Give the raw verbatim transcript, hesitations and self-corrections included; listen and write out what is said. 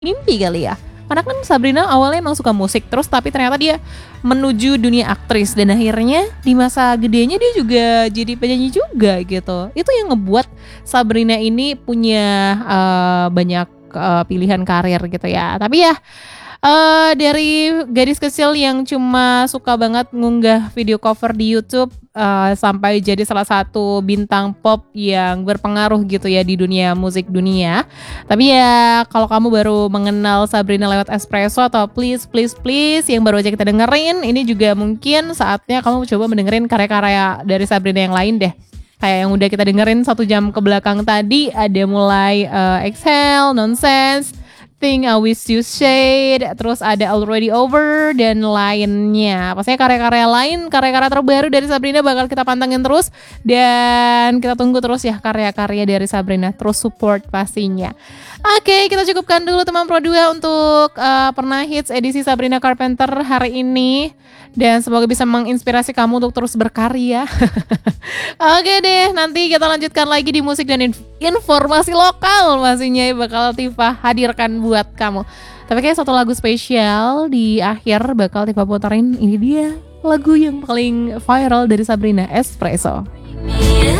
Mimpi kali ya? Karena kan Sabrina awalnya emang suka musik, terus tapi ternyata dia menuju dunia aktris dan akhirnya di masa gedenya dia juga jadi penyanyi juga gitu. Itu yang ngebuat Sabrina ini punya eee, banyak, eee, pilihan karir gitu ya. Tapi ya, eee, dari gadis kecil yang cuma suka banget ngunggah video cover di YouTube, eee, sampai jadi salah satu bintang pop yang berpengaruh gitu ya di dunia musik dunia. Tapi ya kalau kamu baru mengenal Sabrina lewat Espresso atau Please Please Please yang baru aja kita dengerin, ini juga mungkin saatnya kamu coba mendengerin karya-karya dari Sabrina yang lain deh. Kayak yang udah kita dengerin satu jam ke belakang tadi, ada mulai, eee, Exhale, Nonsense, Think I Wish You Stayed, terus ada Already Over, dan lainnya. Pastinya karya-karya lain, karya-karya terbaru dari Sabrina bakal kita pantengin terus. Dan kita tunggu terus ya karya-karya dari Sabrina, terus support pastinya. Oke, kita cukupkan dulu teman Pro dua untuk uh, Pernah Hits edisi Sabrina Carpenter hari ini. Dan semoga bisa menginspirasi kamu untuk terus berkarya. Oke deh, nanti kita lanjutkan lagi di musik dan inf- informasi lokal pastinya bakal Tifa hadirkan buat kamu. Tapi kayak satu lagu spesial di akhir bakal Tifa puterin. Ini dia lagu yang paling viral dari Sabrina, Espresso.